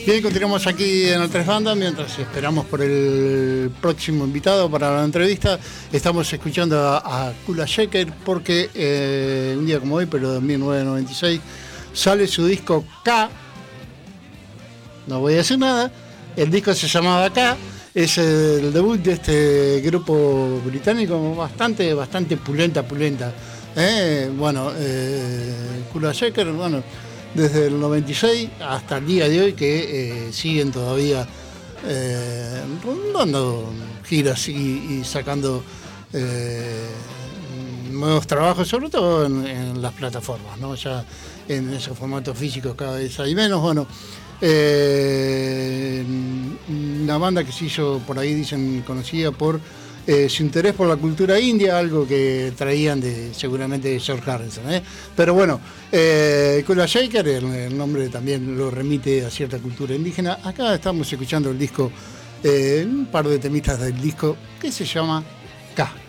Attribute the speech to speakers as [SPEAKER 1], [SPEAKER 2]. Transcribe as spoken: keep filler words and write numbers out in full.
[SPEAKER 1] Bien, continuamos aquí en el Tres Bandas mientras esperamos por el próximo invitado para la entrevista. Estamos escuchando a, a Kula Shaker porque eh, un día como hoy, pero de mil novecientos noventa y seis, sale su disco K. No voy a decir nada. El disco se llamaba K. Es el debut de este grupo británico bastante, bastante pulenta, pulenta. Eh, bueno, eh, Kula Shaker, bueno, desde el noventa y seis hasta el día de hoy que eh, siguen todavía eh, dando giras y, y sacando eh, nuevos trabajos, sobre todo en, en las plataformas, ¿no? Ya en esos formatos físicos cada vez hay menos. Bueno, eh, una banda que se hizo por ahí, dicen, conocida por Eh, su interés por la cultura india, algo que traían de seguramente de George Harrison, ¿eh? Pero bueno, eh, Kula Shaker, el, el nombre también lo remite a cierta cultura indígena. Acá estamos escuchando el disco, eh, un par de temitas del disco que se llama K.